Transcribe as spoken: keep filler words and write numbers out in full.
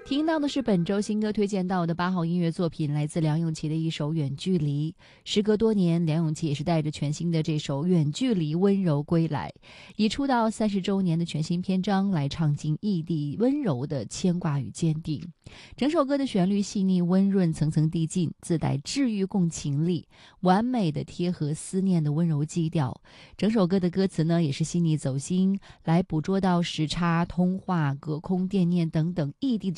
听到的是本周新歌推荐到的八号音乐作品，来自梁咏琪的一首《远距离》。时隔多年，梁咏琪也是带着全新的这首《远距离》温柔归来，以出道三十周年的全新篇章来唱尽异地温柔的牵挂与坚定。整首歌的旋律细腻温润，层层递进，自带治愈共情力，完美的贴合思念的温柔基调。整首歌的歌词呢，也是细腻走心，来捕捉到时差、通话、隔空惦念等等异地